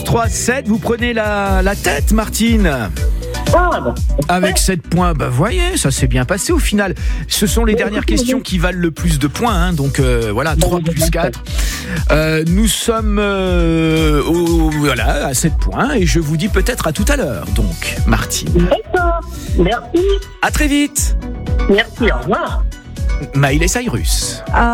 3, 7. Vous prenez la tête, Martine. Avec 7 points, voyez, ça s'est bien passé au final. Ce sont les dernières questions qui valent le plus de points, hein, donc voilà, 3 plus 4. Nous sommes à 7 points et je vous dis peut-être à tout à l'heure, donc, Martine. D'accord, merci. À très vite. Merci, au revoir. Miley Cyrus.